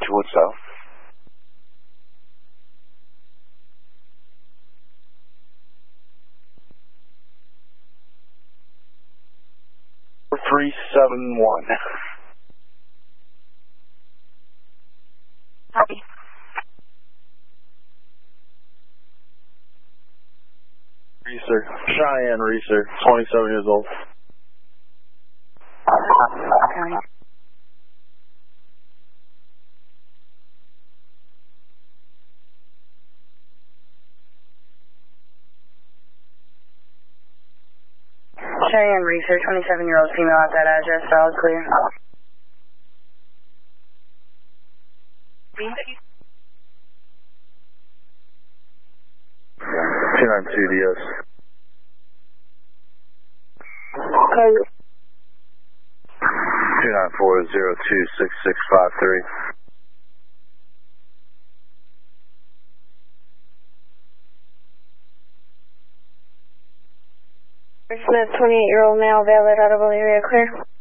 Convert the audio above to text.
Edgewood South. 371. Copy. Reeser, Cheyenne Reeser, 27 years old. Okay. Cheyenne Reeser, 27-year-old female at that address, all clear. 292 DS. Okay. 294-026653. Smith, 28-year-old male, valid, audible area clear.